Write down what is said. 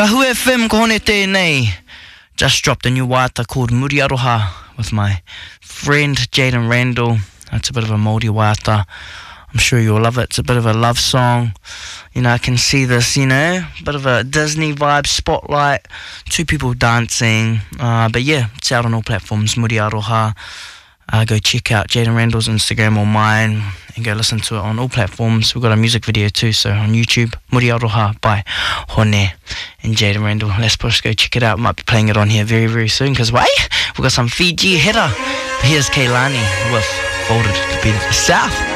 Kahu FM kohone tēnei. Just dropped a new wāta called Muri Aroha with my friend Jaden Randall. It's a bit of a Māori wāta. I'm sure you'll love it. It's a bit of a love song. You know, I can see this, you know, bit of a Disney vibe, spotlight, two people dancing. But yeah, it's out on all platforms, Muri Aroha. Go check out Jaden Randall's Instagram or mine and go listen to it on all platforms. We've got a music video too, so on YouTube, Muri Aroha by Hone and Jaden Randall. Let's push, go check it out. Might be playing it on here very, very soon because, wait, we've got some Fiji header. Here's Keilani with Folded to Be the South.